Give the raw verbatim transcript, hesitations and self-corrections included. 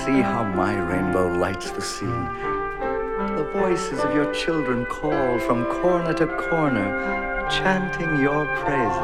see how my rainbow lights the sea. The voices of your children call from corner to corner, chanting your praises.